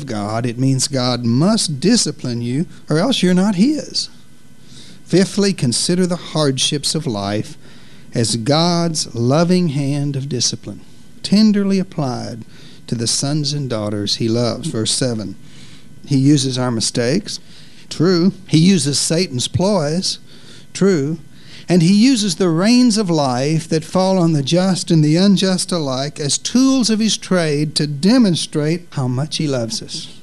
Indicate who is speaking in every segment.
Speaker 1: God, it means God must discipline you or else you're not His. Fifthly, consider the hardships of life as God's loving hand of discipline, tenderly applied to the sons and daughters He loves. Verse 7, He uses our mistakes. True. He uses Satan's ploys. True. And He uses the rains of life that fall on the just and the unjust alike as tools of His trade to demonstrate how much He loves us.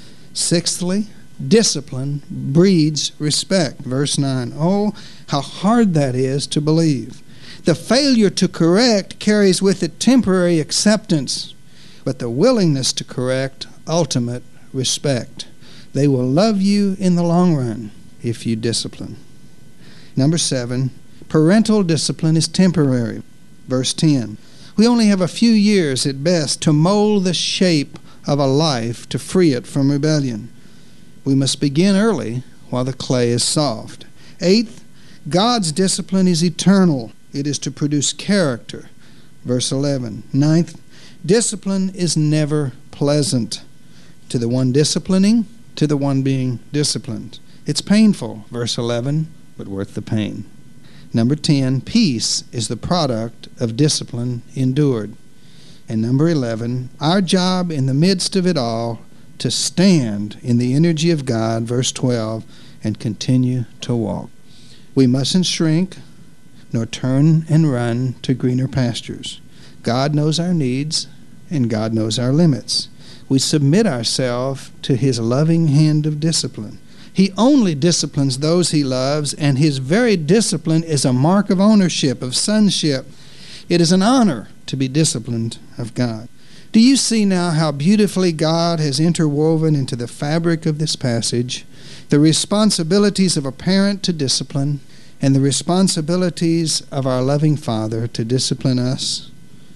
Speaker 1: Sixthly, discipline breeds respect. Verse 9. Oh, how hard that is to believe. The failure to correct carries with it temporary acceptance, but the willingness to correct, ultimate respect. They will love you in the long run if you discipline. Number 7, parental discipline is temporary. Verse 10, we only have a few years at best to mold the shape of a life to free it from rebellion. We must begin early while the clay is soft. 8th, God's discipline is eternal. It is to produce character. Verse 11. 9th, discipline is never pleasant to the one disciplining, to the one being disciplined. It's painful. Verse 11. But worth the pain. Number 10, peace is the product of discipline endured. And number 11, our job in the midst of it all to stand in the energy of God, verse 12, and continue to walk. We mustn't shrink nor turn and run to greener pastures. God knows our needs and God knows our limits. We submit ourselves to His loving hand of discipline. He only disciplines those He loves, and His very discipline is a mark of ownership, of sonship. It is an honor to be disciplined of God. Do you see now how beautifully God has interwoven into the fabric of this passage the responsibilities of a parent to discipline and the responsibilities of our loving Father to discipline us?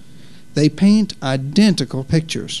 Speaker 1: They paint identical pictures.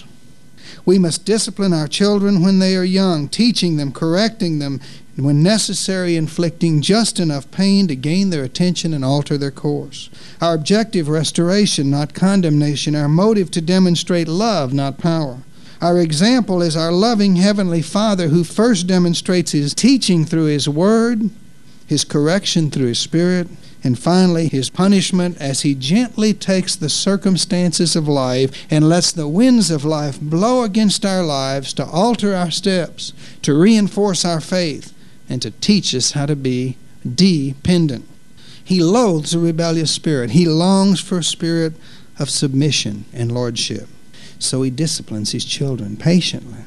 Speaker 1: We must discipline our children when they are young, teaching them, correcting them, and when necessary, inflicting just enough pain to gain their attention and alter their course. Our objective, restoration, not condemnation. Our motive, to demonstrate love, not power. Our example is our loving Heavenly Father, who first demonstrates His teaching through His Word, His correction through His Spirit, and finally His punishment as He gently takes the circumstances of life and lets the winds of life blow against our lives to alter our steps, to reinforce our faith, and to teach us how to be dependent. He loathes a rebellious spirit. He longs for a spirit of submission and lordship. So He disciplines His children patiently,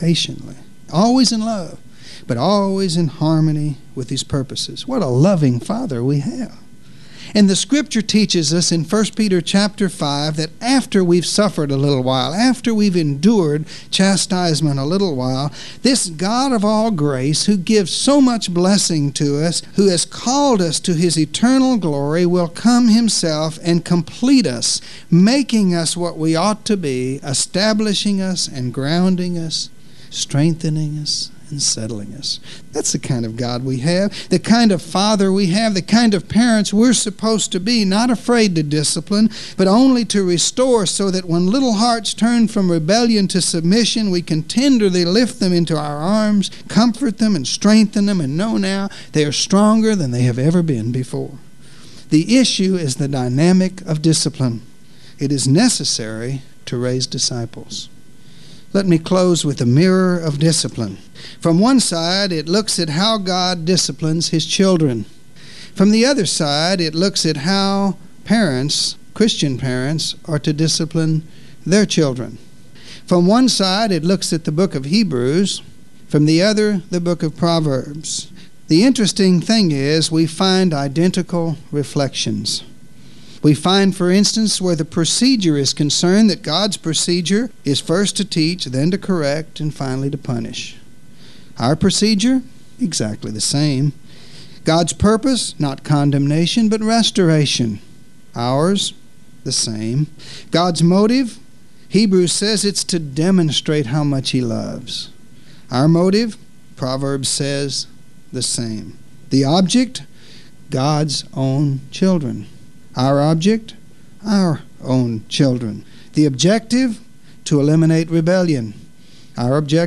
Speaker 1: always in love, but always in harmony with His purposes. What a loving Father we have. And the Scripture teaches us in 1 Peter chapter 5 that after we've suffered a little while, after we've endured chastisement a little while, this God of all grace, who gives so much blessing to us, who has called us to His eternal glory, will come Himself and complete us, making us what we ought to be, establishing us and grounding us, strengthening us and settling us. That's the kind of God we have, the kind of Father we have, the kind of parents we're supposed to be, not afraid to discipline, but only to restore, so that when little hearts turn from rebellion to submission, we can tenderly lift them into our arms, comfort them and strengthen them, and know now they are stronger than they have ever been before. The issue is the dynamic of discipline. It is necessary to raise disciples. Let me close with a mirror of discipline. From one side, it looks at how God disciplines His children. From the other side, it looks at how parents, Christian parents, are to discipline their children. From one side, it looks at the book of Hebrews. From the other, the book of Proverbs. The interesting thing is we find identical reflections. We find, for instance, where the procedure is concerned, that God's procedure is first to teach, then to correct, and finally to punish. Our procedure, exactly the same. God's purpose, not condemnation, but restoration. Ours, the same. God's motive, Hebrews says it's to demonstrate how much He loves. Our motive, Proverbs says, the same. The object, God's own children. Our object, our own children. The objective, to eliminate rebellion. Our objective,